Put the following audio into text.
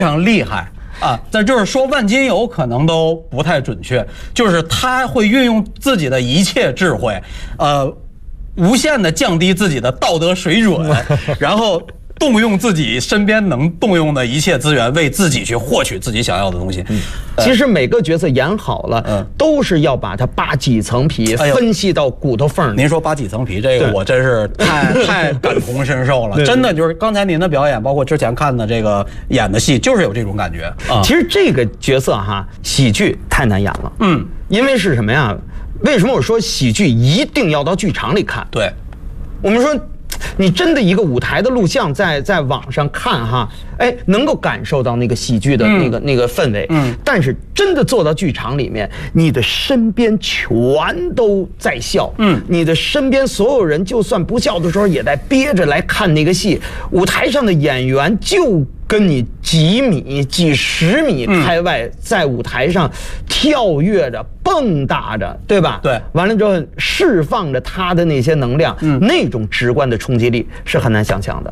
常厉害啊！这就是说万金油可能都不太准确，就是他会运用自己的一切智慧，无限的降低自己的道德水准，然后动用自己身边能动用的一切资源，为自己去获取自己想要的东西。 其实每个角色演好了，都是要把它扒几层皮，分析到骨头缝里。 您说扒几层皮，这个我真是太感同身受了。真的就是刚才您的表演，包括之前看的这个演的戏，就是有这种感觉啊。 其实这个角色哈，喜剧太难演了。因为是什么呀？为什么我说喜剧一定要到剧场里看？ 对， 我们说，你真的一个舞台的录像在网上看哈，哎，能够感受到那个喜剧的那个氛围。但是真的坐到剧场里面，你的身边全都在笑。你的身边所有人就算不笑的时候，也在憋着来看那个戏。舞台上的演员就跟你几米、几十米开外，在舞台上跳跃着、蹦跶着，对吧？ 对。 完了之后，释放着他的那些能量，那种直观的冲击力是很难想象的。